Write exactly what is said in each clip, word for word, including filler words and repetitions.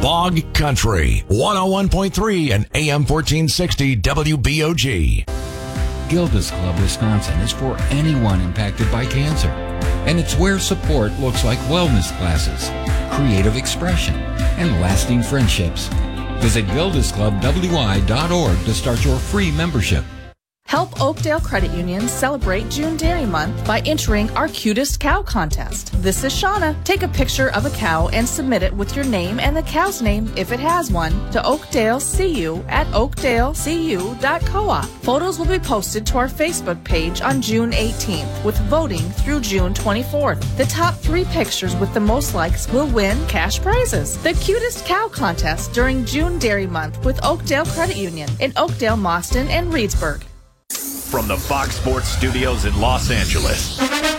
Bog Country, one oh one point three and A M fourteen sixty W B O G. Gilda's Club Wisconsin is for anyone impacted by cancer. And it's where support looks like wellness classes, creative expression, and lasting friendships. Visit gildas club w i dot org to start your free membership. Help Oakdale Credit Union celebrate June Dairy Month by entering our Cutest Cow contest. This is Shauna. Take a picture of a cow and submit it with your name and the cow's name, if it has one, to Oakdale C U at oakdale c u dot coop. Photos will be posted to our Facebook page on June eighteenth, with voting through June twenty-fourth. The top three pictures with the most likes will win cash prizes. The Cutest Cow contest during June Dairy Month with Oakdale Credit Union in Oakdale, Mauston, and Reedsburg. From the Fox Sports Studios in Los Angeles,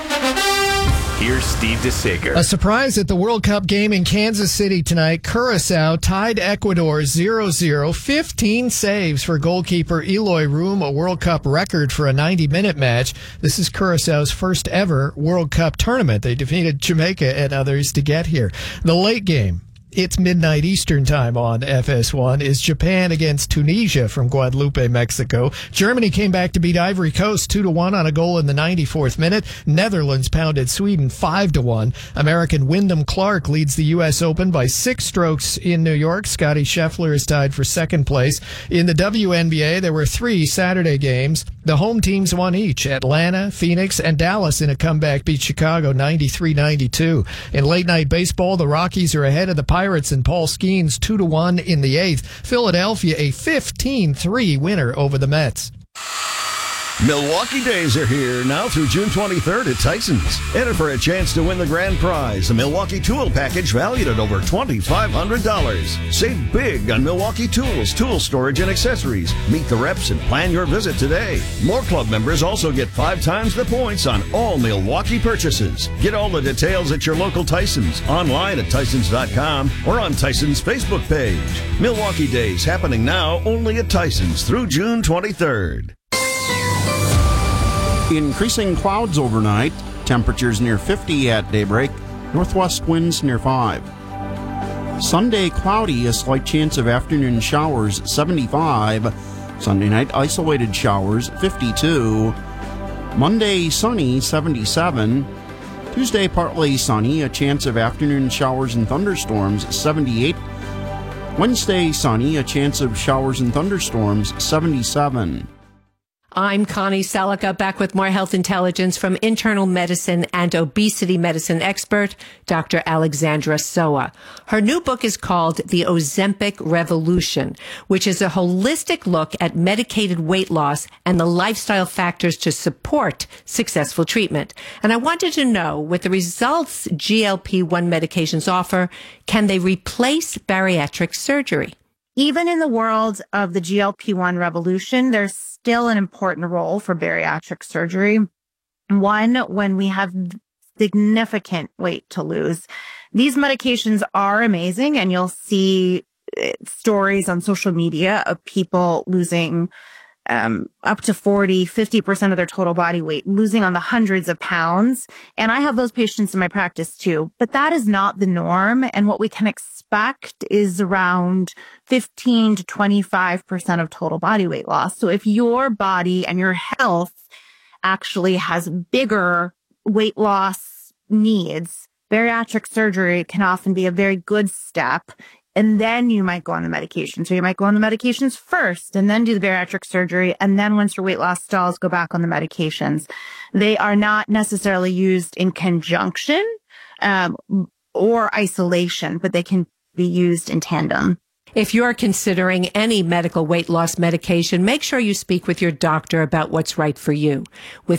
here's Steve DeSager. A surprise at the World Cup game in Kansas City tonight. Curaçao tied Ecuador zero zero. fifteen saves for goalkeeper Eloy Room, a World Cup record for a ninety-minute match. This is Curaçao's first ever World Cup tournament. They defeated Jamaica and others to get here. The late game, it's midnight Eastern time on F S one, is Japan against Tunisia from Guadalupe, Mexico. Germany came back to beat Ivory Coast two to one on a goal in the ninety-fourth minute. Netherlands pounded Sweden five to one. American Wyndham Clark leads the U S Open by six strokes in New York. Scotty Scheffler is tied for second place. In the W N B A, there were three Saturday games. The home teams won each. Atlanta, Phoenix, and Dallas in a comeback beat Chicago ninety-three ninety-two. In late night baseball, the Rockies are ahead of the Pirates and Paul Skeens two to one in the eighth. Philadelphia a fifteen three winner over the Mets. Milwaukee Days are here now through June twenty-third at Tyson's. Enter for a chance to win the grand prize, a Milwaukee tool package valued at over twenty-five hundred dollars. Save big on Milwaukee tools, tool storage, and accessories. Meet the reps and plan your visit today. More club members also get five times the points on all Milwaukee purchases. Get all the details at your local Tyson's, online at tysons dot com, or on Tyson's Facebook page. Milwaukee Days happening now only at Tyson's through June twenty-third. Increasing clouds overnight, temperatures near fifty at daybreak, northwest winds near five. Sunday cloudy, a slight chance of afternoon showers, seventy-five. Sunday night isolated showers, fifty-two. Monday sunny, seventy-seven. Tuesday partly sunny, a chance of afternoon showers and thunderstorms, seventy-eight. Wednesday sunny, a chance of showers and thunderstorms, seventy-seven. I'm Connie Selica, back with more health intelligence from internal medicine and obesity medicine expert, Doctor Alexandra Soa. Her new book is called The Ozempic Revolution, which is a holistic look at medicated weight loss and the lifestyle factors to support successful treatment. And I wanted to know, with the results G L P one medications offer, can they replace bariatric surgery? Even in the world of the G L P one revolution, there's still an important role for bariatric surgery. One, when we have significant weight to lose. These medications are amazing, and you'll see stories on social media of people losing um, up to forty, fifty percent of their total body weight, losing on the hundreds of pounds. And I have those patients in my practice too, but that is not the norm. And what we can expect is around fifteen to twenty-five percent of total body weight loss. So if your body and your health actually has bigger weight loss needs, bariatric surgery can often be a very good step. And then you might go on the medication. So you might go on the medications first and then do the bariatric surgery. And then once your weight loss stalls, go back on the medications. They are not necessarily used in conjunction um, or isolation, but they can be used in tandem. If you're considering any medical weight loss medication, make sure you speak with your doctor about what's right for you. With